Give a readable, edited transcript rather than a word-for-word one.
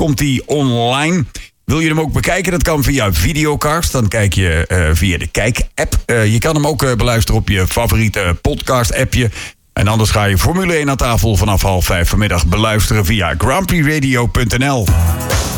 komt hij online. Wil je hem ook bekijken? Dat kan via Videocast. Dan kijk je via de Kijk-app. Je kan hem ook beluisteren op je favoriete podcast-appje. En anders ga je Formule 1 aan tafel vanaf 4:30 vanmiddag beluisteren via grandprixradio.nl.